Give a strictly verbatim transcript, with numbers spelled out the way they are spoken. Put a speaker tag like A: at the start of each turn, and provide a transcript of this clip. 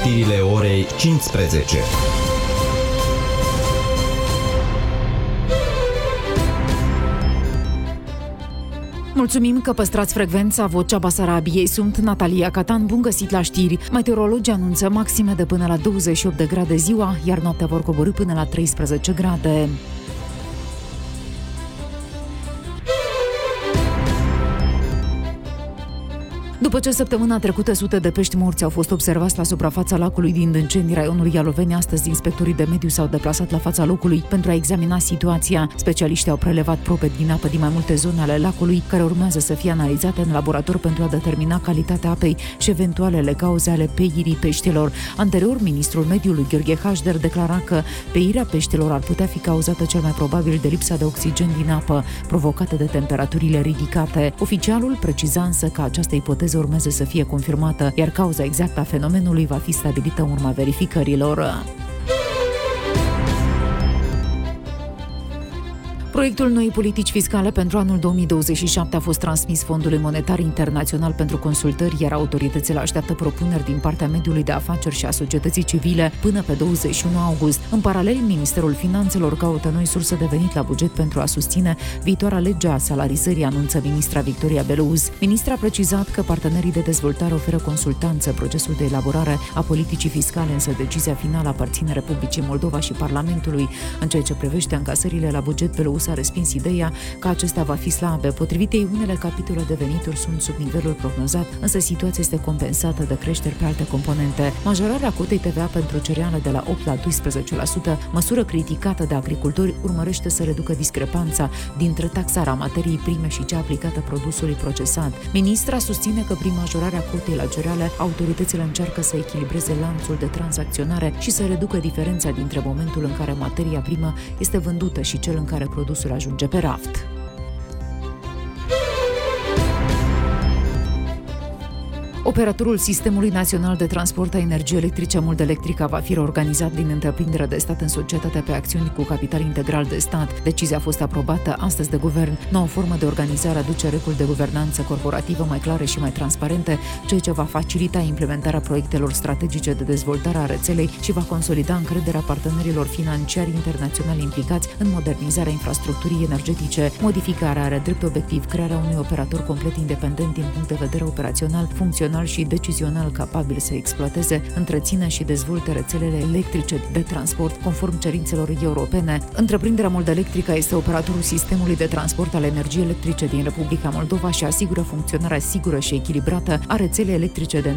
A: știrile orei cincisprezece.
B: Mulțumim că păstrați frecvența Vocea Basarabiei. Sunt Natalia Catan, bun găsit la știri. Meteorologii anunță maxime de până la douăzeci și opt de grade ziua, iar noaptea vor coborî până la treisprezece grade. După ce săptămâna trecută sute de pești morți au fost observați la suprafața lacului din Dânceni, raionul Ialoveni, astăzi inspectorii de mediu s-au deplasat la fața locului pentru a examina situația. Specialiștii au prelevat probe din apă din mai multe zone ale lacului, care urmează să fie analizate în laborator pentru a determina calitatea apei și eventualele cauze ale peirii peștilor. Anterior, ministrul mediului Gheorghe Hașder declara că peirea peștilor ar putea fi cauzată cel mai probabil de lipsa de oxigen din apă, provocată de temperaturile ridicate. Oficialul preciza însă că această ipoteză urmează să fie confirmată, iar cauza exactă a fenomenului va fi stabilită în urma verificărilor. Proiectul noii politici fiscale pentru anul două mii douăzeci și șapte a fost transmis Fondului Monetar Internațional pentru consultări, iar autoritățile așteaptă propuneri din partea mediului de afaceri și a societății civile până pe douăzeci și unu august. În paralel, Ministerul Finanțelor caută noi surse de venit la buget pentru a susține viitoarea lege a salarizării, anunță ministra Victoria Belouz. Ministra a precizat că partenerii de dezvoltare oferă consultanță în procesul de elaborare a politicii fiscale, însă decizia finală aparține Republicii Moldova și Parlamentului. În ceea ce privește încasările la buget, Belouz s-a respins ideea că acestea va fi slabe. Potrivit ei, unele capitole de venituri sunt sub nivelul prognozat, însă situația este compensată de creșteri pe alte componente. Majorarea cotei T V A pentru cereale de la opt la doisprezece la sută, măsură criticată de agricultori, urmărește să reducă discrepanța dintre taxarea materiei prime și cea aplicată produsului procesat. Ministra susține că prin majorarea cotei la cereale, autoritățile încearcă să echilibreze lanțul de tranzacționare și să reducă diferența dintre momentul în care materia primă este vândută și cel în care produsul ajunge pe raft. Operatorul Sistemului Național de Transport a Energiei Electrice Moldelectrica va fi reorganizat din întreprinderea de stat în societate pe acțiuni cu capital integral de stat. Decizia a fost aprobată astăzi de guvern. Noua formă de organizare aduce reguli de guvernanță corporativă mai clare și mai transparente, ceea ce va facilita implementarea proiectelor strategice de dezvoltare a rețelei și va consolida încrederea partenerilor financiari internaționali implicați în modernizarea infrastructurii energetice. Modificarea are drept obiectiv crearea unui operator complet independent din punct de vedere operațional, funcțional și decizional capabil să exploateze, întrețină și dezvolte rețelele electrice de transport conform cerințelor europene. Întreprinderea Moldelectrica este operatorul sistemului de transport al energiei electrice din Republica Moldova și asigură funcționarea sigură și echilibrată a rețelei electrice de